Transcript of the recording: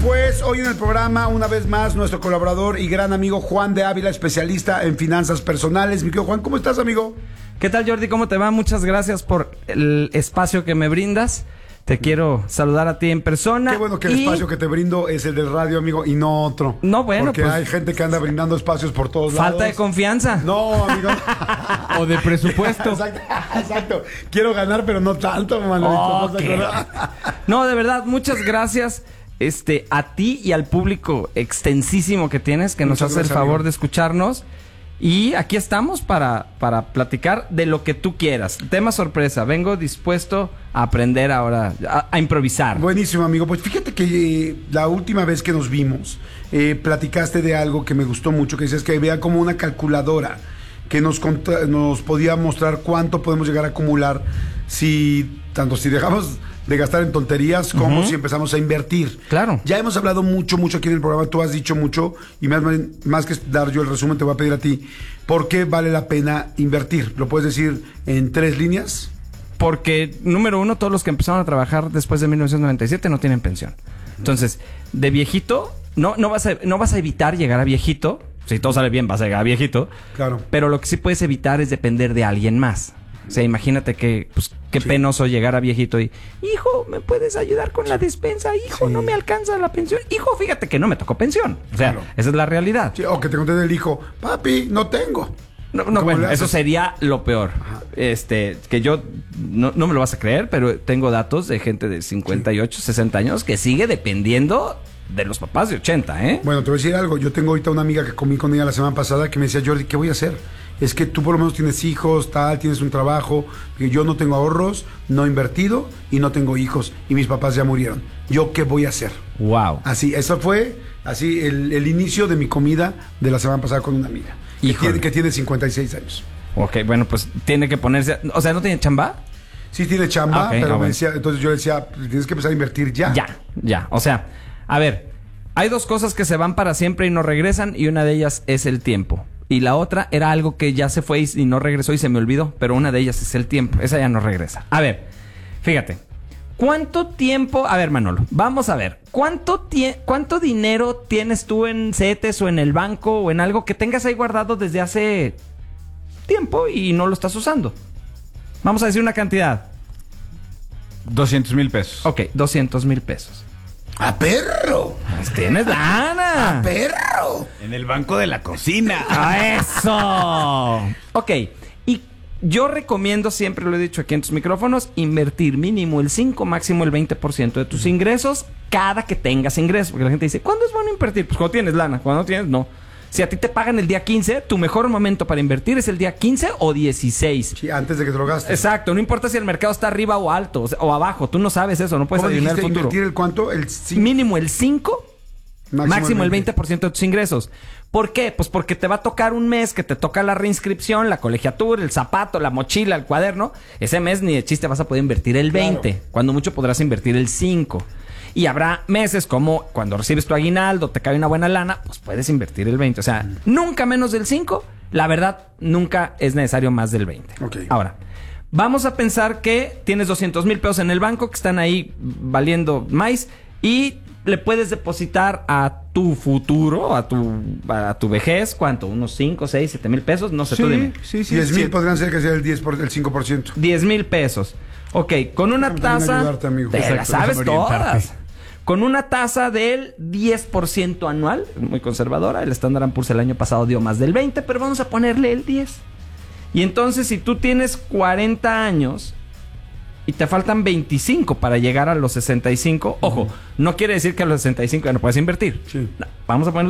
Pues hoy en el programa, una vez más, nuestro colaborador y gran amigo Juan de Ávila, especialista en finanzas personales. Mi querido Juan, ¿cómo estás, amigo? ¿Qué tal, Jordi? ¿Cómo te va? Muchas gracias por el espacio que me brindas. Te quiero saludar a ti en persona. Qué bueno que el espacio que te brindo es el del radio, amigo, y no otro. No, bueno, porque pues, hay gente que anda brindando espacios por todos lados. Falta de confianza. No, amigo. O de presupuesto. Exacto. Quiero ganar, pero no tanto, Manolito. Okay. No, de verdad, muchas gracias a ti y al público extensísimo que tienes, que Muchas nos hace el gracias, favor amigo. de escucharnos. Y aquí estamos para platicar de lo que tú quieras. Tema sorpresa. Vengo dispuesto a aprender ahora, a improvisar. Buenísimo, amigo. Pues fíjate que la última vez que nos vimos, platicaste de algo que me gustó mucho, que dices que veía como una calculadora que nos podía mostrar cuánto podemos llegar a acumular si dejamos de gastar en tonterías como si empezamos a invertir. Claro. Ya hemos hablado mucho aquí en el programa, tú has dicho mucho, y más que dar yo el resumen, te voy a pedir a ti, ¿por qué vale la pena invertir? ¿Lo puedes decir en 3 líneas? Porque, número uno, todos los que empezaron a trabajar después de 1997 no tienen pensión. Entonces, de viejito, no vas a evitar llegar a viejito. Si todo sale bien, vas a llegar a viejito. Claro. Pero lo que sí puedes evitar es depender de alguien más. O sea, imagínate qué penoso llegar a viejito y... Hijo, ¿me puedes ayudar con la despensa? Hijo, no me alcanza la pensión. Hijo, fíjate que no me tocó pensión. O sea, Claro. esa es la realidad. Sí, o que te conteste el hijo, papi, no tengo. No, ¿Cómo bueno, le haces? eso sería lo peor. Que yo, no me lo vas a creer, pero tengo datos de gente de 58, 60 años que sigue dependiendo de los papás de 80, ¿eh? Bueno, te voy a decir algo. Yo tengo ahorita una amiga que comí con ella la semana pasada que me decía, Jordi, ¿qué voy a hacer? Es que tú por lo menos tienes hijos, tienes un trabajo. Y yo no tengo ahorros, no he invertido y no tengo hijos. Y mis papás ya murieron. ¿Yo qué voy a hacer? Wow. Así, eso fue el inicio de mi comida de la semana pasada con una amiga. Que tiene 56 años. Ok, bueno, pues tiene que ponerse... O sea, ¿no tiene chamba? Sí tiene chamba, Okay, pero bueno. entonces yo le decía, tienes que empezar a invertir ya. Ya. O sea, a ver, hay dos cosas que se van para siempre y no regresan, y una de ellas es el tiempo. Y la otra era algo que ya se fue y no regresó y se me olvidó, pero una de ellas es el tiempo. Esa ya no regresa. A ver, fíjate. ¿Cuánto tiempo? A ver, Manolo, vamos a ver. ¿Cuánto dinero tienes tú en CETES o en el banco o en algo que tengas ahí guardado desde hace tiempo y no lo estás usando? Vamos a decir una cantidad. 200,000 pesos. Ok, 200,000 pesos. ¡A perro! Pues tienes lana. ¡A perro! En el banco de la cocina. ¡A eso! Ok, y yo recomiendo, siempre lo he dicho aquí en tus micrófonos, invertir mínimo el 5, máximo el 20% de tus ingresos cada que tengas ingresos. Porque la gente dice, ¿cuándo es bueno invertir? Pues cuando tienes lana, cuando no tienes, no. Si a ti te pagan el día 15, tu mejor momento para invertir es el día 15 o 16. Sí, antes de que te lo gastes. Exacto, no importa si el mercado está arriba o alto, o abajo, tú no sabes eso, no puedes ¿Cómo adivinar el dijiste futuro. invertir el cuánto? El 5. Mínimo el 5, máximo el 20. 20% de tus ingresos. ¿Por qué? Pues porque te va a tocar un mes que te toca la reinscripción, la colegiatura, el zapato, la mochila, el cuaderno. Ese mes ni de chiste vas a poder invertir el 20. Claro. Cuando mucho podrás invertir el 5. Y habrá meses como cuando recibes tu aguinaldo, te cae una buena lana, pues puedes invertir el 20. O sea, nunca menos del 5. La verdad, nunca es necesario más del 20. Ok. Ahora, vamos a pensar que tienes 200,000 pesos en el banco que están ahí valiendo maíz y le puedes depositar a tu futuro, a tu vejez, ¿cuánto? ¿Unos 5, 6, 7 mil pesos? No sé, tú dime. Sí. 10,000 podrían ser que sea el 5%. 10,000 pesos. Ok, con una Déjame también tasa... ayudarte, amigo. Te Exacto, las sabes déjame orientarte. todas. Con una tasa del 10% anual, muy conservadora. El Standard & Poor's el año pasado dio más del 20, pero vamos a ponerle el 10. Y entonces, si tú tienes 40 años y te faltan 25 para llegar a los 65, ojo, no quiere decir que a los 65 ya no puedes invertir. Sí. No, vamos a poner